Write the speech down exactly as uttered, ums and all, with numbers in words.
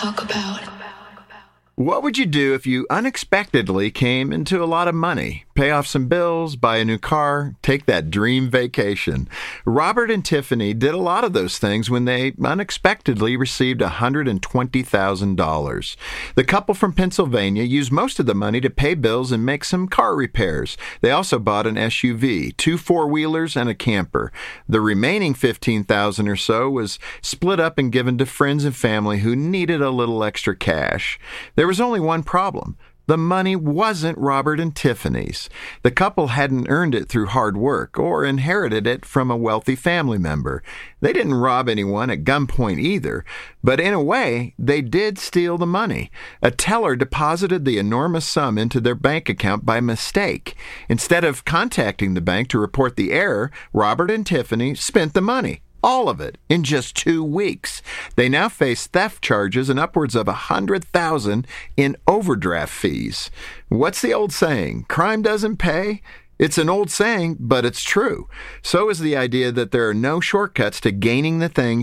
talk about. What would you do if you unexpectedly came into a lot of money? Pay off some bills, buy a new car, take that dream vacation. Robert and Tiffany did a lot of those things when they unexpectedly received one hundred twenty thousand dollars. The couple from Pennsylvania used most of the money to pay bills and make some car repairs. They also bought an S U V, two four-wheelers, and a camper. The remaining fifteen thousand dollars or so was split up and given to friends and family who needed a little extra cash. There was only one problem. The money wasn't Robert and Tiffany's. The couple hadn't earned it through hard work or inherited it from a wealthy family member. They didn't rob anyone at gunpoint either, but in a way, they did steal the money. A teller deposited the enormous sum into their bank account by mistake. Instead of contacting the bank to report the error, Robert and Tiffany spent the money. All of it in just two weeks. They now face theft charges and upwards of one hundred thousand dollars in overdraft fees. What's the old saying? Crime doesn't pay? It's an old saying, but it's true. So is the idea that there are no shortcuts to gaining the things